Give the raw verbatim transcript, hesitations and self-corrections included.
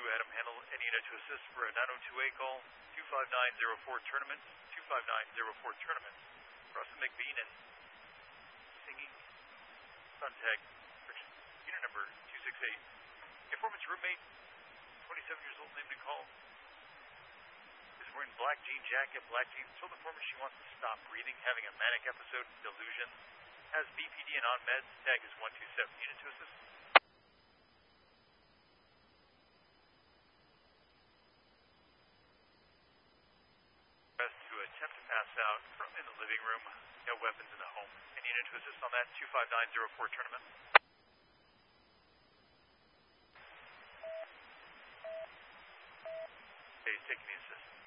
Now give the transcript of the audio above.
Adam Handel, Indiana to assist for a nine oh two A call, two five nine zero four tournament, two five nine zero four tournament. Russell McBean and Singing Suntag, unit number two six eight. Informant's roommate, twenty-seven years old, named Nicole, is wearing black jean jacket, black jeans. Told the informant she wants to stop breathing, having a manic episode, delusion. Has B P D and on meds. Tag is one two seven. Unit to assist. To attempt to pass out from in the living room. No weapons in the home. And unit to assist on that. two five nine zero four tournament. Okay, he's taking the assist.